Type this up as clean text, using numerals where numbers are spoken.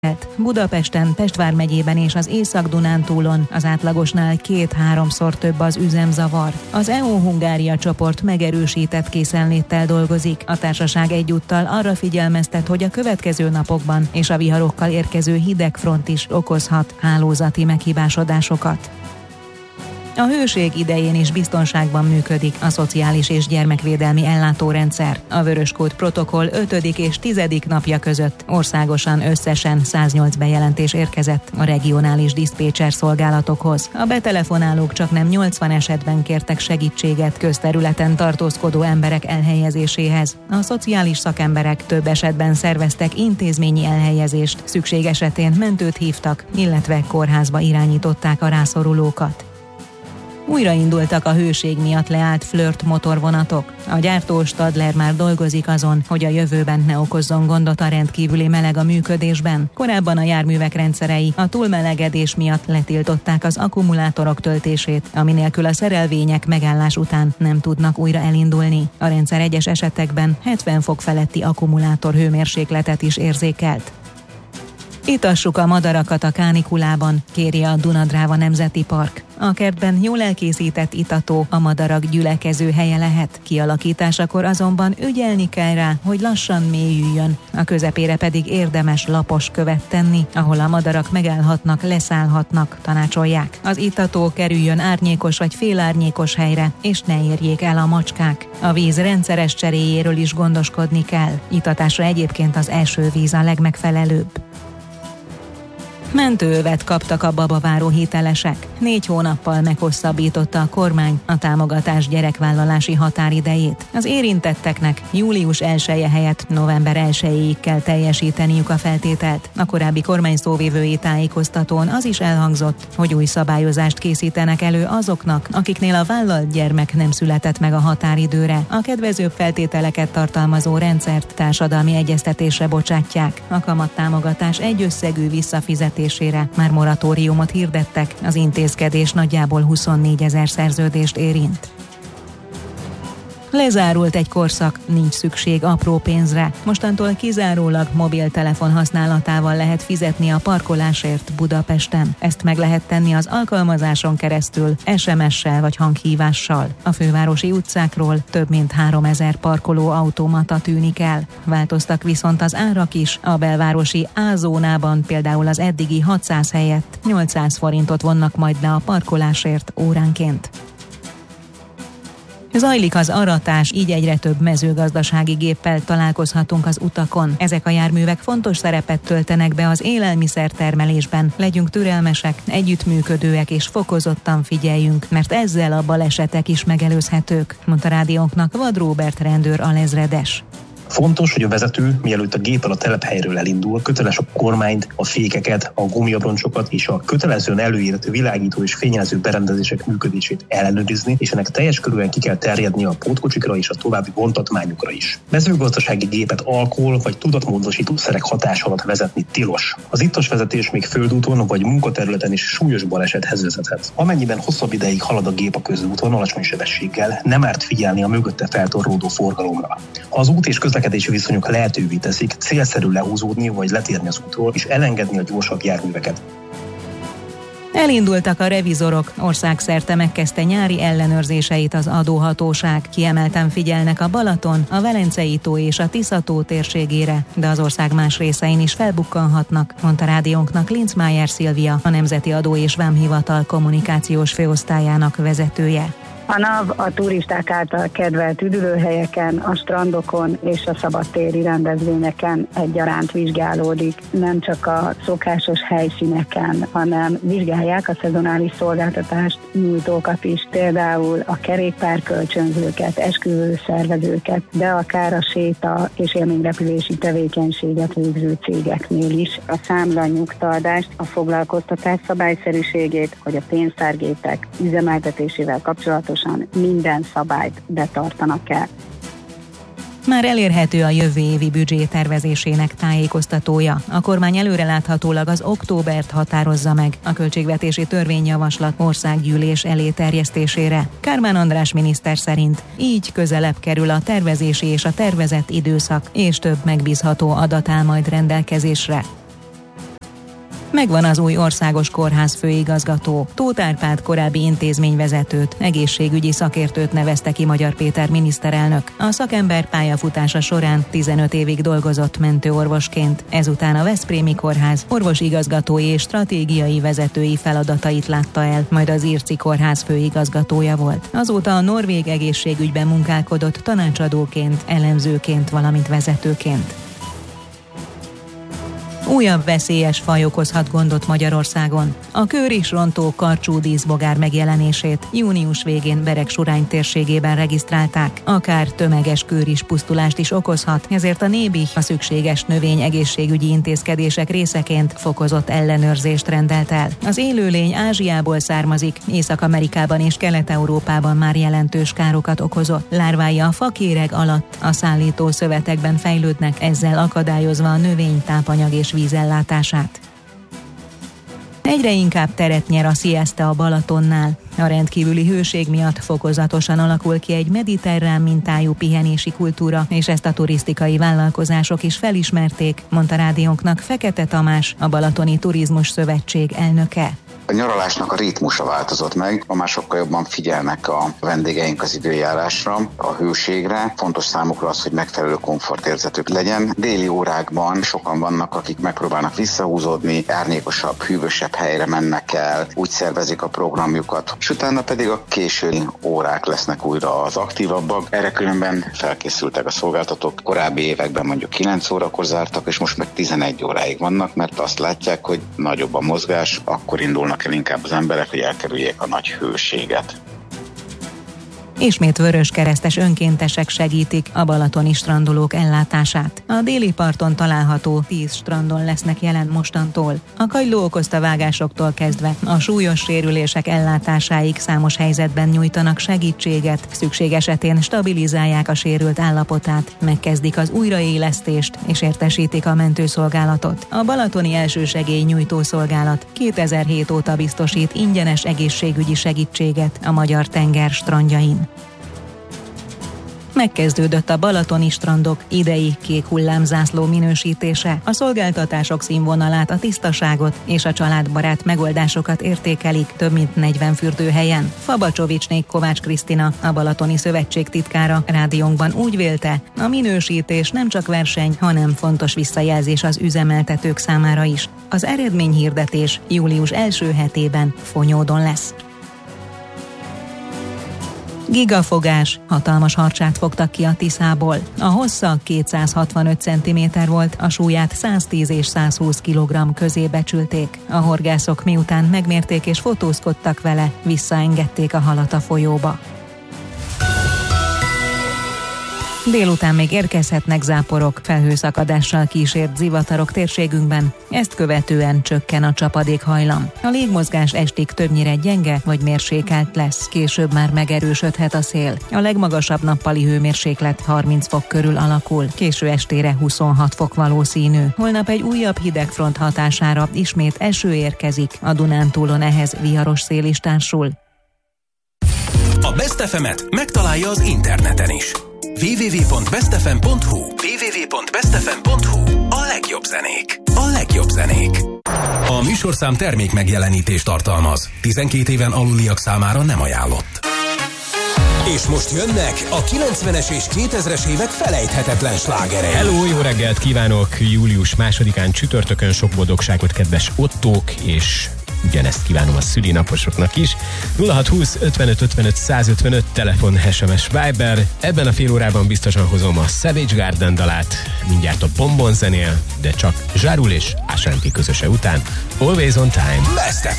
Budapesten, Pest vármegyében és az Észak-Dunántúlon az átlagosnál 2-3-szor több az üzemzavar. Az EU-Hungária csoport megerősített készenléttel dolgozik. A társaság egyúttal arra figyelmeztet, hogy a következő napokban és a viharokkal érkező hideg front is okozhat hálózati meghibásodásokat. A hőség idején is biztonságban működik a szociális és gyermekvédelmi ellátórendszer. A Vöröskút protokoll 5. és 10. napja között országosan összesen 108 bejelentés érkezett a regionális diszpécser szolgálatokhoz. A betelefonálók csaknem 80 esetben kértek segítséget közterületen tartózkodó emberek elhelyezéséhez. A szociális szakemberek több esetben szerveztek intézményi elhelyezést, szükség esetén mentőt hívtak, illetve kórházba irányították a rászorulókat. Újraindultak a hőség miatt leállt Flirt motorvonatok. A gyártó Stadler már dolgozik azon, hogy a jövőben ne okozzon gondot a rendkívüli meleg a működésben. Korábban a járművek rendszerei a túlmelegedés miatt letiltották az akkumulátorok töltését, ami nélkül a szerelvények megállás után nem tudnak újra elindulni. A rendszer egyes esetekben 70 fok feletti akkumulátor hőmérsékletet is érzékelt. Itassuk a madarakat a kánikulában, kéri a Duna-Dráva Nemzeti Park. A kertben jól elkészített itató a madarak gyülekező helye lehet, kialakításakor azonban ügyelni kell rá, hogy lassan mélyüljön, a közepére pedig érdemes lapos követ tenni, ahol a madarak megállhatnak, leszállhatnak, tanácsolják. Az itató kerüljön árnyékos vagy félárnyékos helyre, és ne érjék el a macskák. A víz rendszeres cseréjéről is gondoskodni kell. Itatásra egyébként az esővíz a legmegfelelőbb. Mentőövet kaptak a babaváró hitelesek. 4 hónappal meghosszabbította a kormány a támogatás gyerekvállalási határidejét. Az érintetteknek július 1-e helyett november 1-ig kell teljesíteniük a feltételt. A korábbi kormány szóvivői tájékoztatón az is elhangzott, hogy új szabályozást készítenek elő azoknak, akiknél a vállalt gyermek nem született meg a határidőre. A kedvezőbb feltételeket tartalmazó rendszert társadalmi egyeztetésre bocsátják. A kamattámogatás egyösszegű visszafizetésére már moratóriumot hirdettek, az intézkedés nagyjából 24 000 szerződést érint. Lezárult egy korszak, nincs szükség apró pénzre. Mostantól kizárólag mobiltelefon használatával lehet fizetni a parkolásért Budapesten. Ezt meg lehet tenni az alkalmazáson keresztül, SMS-sel vagy hanghívással. A fővárosi utcákról több mint 3000 parkolóautomata tűnik el. Változtak viszont az árak is. A belvárosi A-zónában például az eddigi 600 helyett 800 forintot vonnak majd le a parkolásért óránként. Zajlik az aratás, így egyre több mezőgazdasági géppel találkozhatunk az utakon. Ezek a járművek fontos szerepet töltenek be az élelmiszertermelésben. Legyünk türelmesek, együttműködőek és fokozottan figyeljünk, mert ezzel a balesetek is megelőzhetők, mondta rádiónknak Vad Róbert rendőr alezredes. Fontos, hogy a vezető, mielőtt a géppel a telephelyről elindul, köteles a kormányt, a fékeket, a gumiabroncsokat és a kötelezően előírt világító és fényjelző berendezések működését ellenőrizni, és ennek teljes körűen ki kell terjedni a pótkocsikra és a további vontatmányokra is. Mezőgazdasági gépet alkohol vagy tudatmódosítószerek hatása alatt vezetni tilos. Az ittas vezetés még földúton vagy munkaterületen is súlyos balesethez vezethet. Amennyiben hosszabb ideig halad a gép a közúton alacsony sebességgel, nem árt figyelni a mögötte feltorlódó forgalomra. Ha az út és közlekedési viszonyok lehetővé teszik, célszerű lehúzódni vagy letérni az útról és elengedni a gyorsabb járműveket. Elindultak a revizorok, országszerte megkezdte nyári ellenőrzéseit az adóhatóság. Kiemelten figyelnek a Balaton, a Velencei-tó és a Tisza-tó térségére, de az ország más részein is felbukkanhatnak, mondta rádiónknak Linzmájer Szilvia, a Nemzeti Adó és Vámhivatal kommunikációs főosztályának vezetője. A NAV a turisták által kedvelt üdülőhelyeken, a strandokon és a szabadtéri rendezvényeken egyaránt vizsgálódik. Nem csak a szokásos helyszíneken, hanem vizsgálják a szezonális szolgáltatást nyújtókat is, például a kerékpárkölcsönzőket, esküvőszervezőket, de akár a séta és élményrepülési tevékenységet végző cégeknél is. A számla nyugtaadást, a foglalkoztatás szabályszerűségét, hogy a pénztárgépek üzemeltetésével kapcsolatosan minden szabályt betartanak el. Már elérhető a jövő évi büdzsé tervezésének tájékoztatója. A kormány előreláthatólag az októbert határozza meg a költségvetési törvényjavaslat országgyűlés elé terjesztésére. Kármán András miniszter szerint így közelebb kerül a tervezési és a tervezett időszak, és több megbízható adat áll majd rendelkezésre. Megvan az új országos kórház főigazgató. Tóth Árpád korábbi intézményvezetőt, egészségügyi szakértőt nevezte ki Magyar Péter miniszterelnök. A szakember pályafutása során 15 évig dolgozott mentőorvosként. Ezután a Veszprémi Kórház orvosigazgatói és stratégiai vezetői feladatait látta el, majd az Irci Kórház főigazgatója volt. Azóta a norvég egészségügyben munkálkodott tanácsadóként, elemzőként, valamint vezetőként. Újabb veszélyes faj okozhat gondot Magyarországon. A kőrisrontó karcsú díszbogár megjelenését június végén Beregsurány térségében regisztrálták. Akár tömeges kőrispusztulást is okozhat, ezért a NÉBI a szükséges növényegészségügyi intézkedések részeként fokozott ellenőrzést rendelt el. Az élőlény Ázsiából származik, Észak-Amerikában és Kelet-Európában már jelentős károkat okozott. Lárvái a fakéreg alatt a szállító szövetekben fejlődnek, ezzel akadályozva a növény tápanyag és vízellátását. Egyre inkább teret nyer a szieszta a Balatonnál. A rendkívüli hőség miatt fokozatosan alakul ki egy mediterrán mintájú pihenési kultúra, és ezt a turisztikai vállalkozások is felismerték, mondta rádiónknak Fekete Tamás, a Balatoni Turizmus Szövetség elnöke. A nyaralásnak a ritmusa változott meg, ma már sokkal jobban figyelnek a vendégeink az időjárásra, a hőségre. Fontos számukra az, hogy megfelelő komfortérzetük legyen. Déli órákban sokan vannak, akik megpróbálnak visszahúzódni, árnyékosabb, hűvösebb helyre mennek el, úgy szervezik a programjukat, és utána pedig a késői órák lesznek újra az aktívabbak. Erre különben felkészültek a szolgáltatók. Korábbi években mondjuk 9 órakor zártak, és most meg 11 óráig vannak, mert azt látják, hogy nagyobb a mozgás, akkor indulnak el inkább az emberek, hogy elkerüljék a nagy hőséget. Ismét vöröskeresztes önkéntesek segítik a balatoni strandolók ellátását. A déli parton található 10 strandon lesznek jelen mostantól. A kagyló okozta vágásoktól kezdve a súlyos sérülések ellátásáig számos helyzetben nyújtanak segítséget, szükség esetén stabilizálják a sérült állapotát, megkezdik az újraélesztést és értesítik a mentőszolgálatot. A balatoni elsősegély nyújtó szolgálat 2007 óta biztosít ingyenes egészségügyi segítséget a magyar tenger strandjain. Megkezdődött a balatoni strandok idei kék hullámzászló minősítése. A szolgáltatások színvonalát, a tisztaságot és a családbarát megoldásokat értékelik több mint 40 fürdőhelyen. Fabacsovicsné Kovács Krisztina, a Balatoni Szövetség titkára rádiónkban úgy vélte, a minősítés nem csak verseny, hanem fontos visszajelzés az üzemeltetők számára is. Az eredményhirdetés július első hetében Fonyódon lesz. Gigafogás, hatalmas harcsát fogtak ki a Tiszából. A hossza 265 cm volt, a súlyát 110 és 120 kg közé becsülték. A horgászok miután megmérték és fotózkodtak vele, visszaengedték a halat a folyóba. Délután még érkezhetnek záporok, felhőszakadással kísért zivatarok térségünkben, ezt követően csökken a csapadékhajlam. A légmozgás estig többnyire gyenge vagy mérsékelt lesz, később már megerősödhet a szél. A legmagasabb nappali hőmérséklet 30 fok körül alakul, késő estére 26 fok valószínű. Holnap egy újabb hidegfront hatására ismét eső érkezik, a Dunántúlon ehhez viharos szél is társul. A Best FM-et megtalálja az interneten is. www.bestfm.hu www.bestfm.hu A legjobb zenék. A legjobb zenék. A műsorszám termék megjelenítést tartalmaz. 12 éven aluliak számára nem ajánlott. És most jönnek a 90-es és 2000-es évek felejthetetlen slágerei. Hello, jó reggelt kívánok! Július 2-án csütörtökön sok boldogságot, kedves Ottók, és ugyanezt kívánom a szülinaposoknak is. 0620 55 55 155 telefon, SMS, Viber. Ebben a fél órában biztosan hozom a Savage Garden dalát, mindjárt a Bonbon zenél, de csak Zsárul és Ashanti közöse után. Always on time. Best